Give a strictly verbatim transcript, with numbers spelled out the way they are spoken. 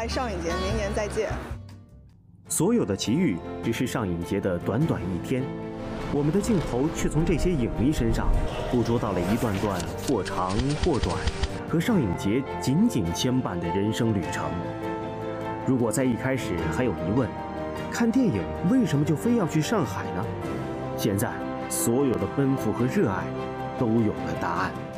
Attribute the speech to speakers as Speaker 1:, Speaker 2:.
Speaker 1: 待上影节明年再见。
Speaker 2: 所有的奇遇只是上影节的短短一天，我们的镜头却从这些影迷身上捕捉到了一段段或长或短和上影节紧紧牵绊的人生旅程。如果在一开始还有疑问，看电影为什么就非要去上海呢？现在所有的奔赴和热爱都有了答案。